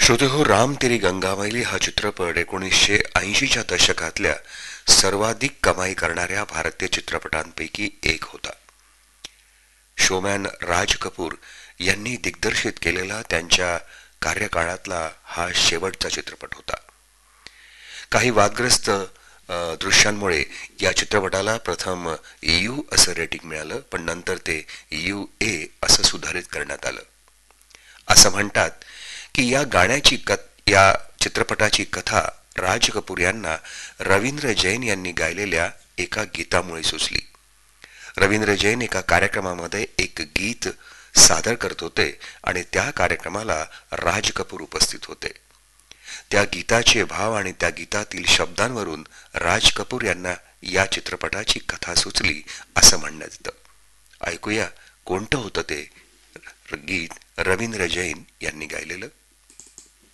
श्रोते हो, राम तेरी गंगामैली हा चित्रपट 1980च्या दशकातल्या सर्वाधिक कमाई करणाऱ्या भारतीय चित्रपटांपैकी एक होता. शोमॅन राज कपूर यांनी दिग्दर्शित केलेला त्यांच्या कार्यकाळातला हा शेवटचा चित्रपट होता. काही वादग्रस्त दृश्यांमुळे या चित्रपटाला प्रथम यू असं रेटिंग मिळालं, पण नंतर ते UA असं सुधारित करण्यात आलं. असं म्हणतात की या चित्रपटाची कथा राज कपूर यांना रवींद्र जैन यांनी गायलेल्या एका गीतामुळे सुचली. रवींद्र जैन एका कार्यक्रमामध्ये एक गीत सादर करत होते आणि त्या कार्यक्रमाला राज कपूर उपस्थित होते. त्या गीताचे भाव आणि त्या गीतातील शब्दांवरून राज कपूर यांना या चित्रपटाची कथा सुचली असं म्हणण्यात येतं. ऐकूया कोणतं होतं ते गीत रवींद्र जैन यांनी गायलेलं.